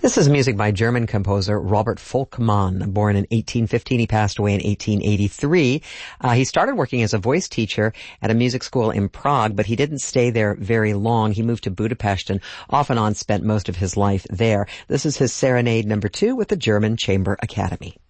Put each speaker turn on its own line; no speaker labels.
This is music by German composer Robert Volkmann, born in 1815. He passed away in 1883. He started working as a voice teacher at a music school in Prague, but he didn't stay there very long. He moved to Budapest and off and on spent most of his life there. This is his Serenade number 2 with the German Chamber Academy.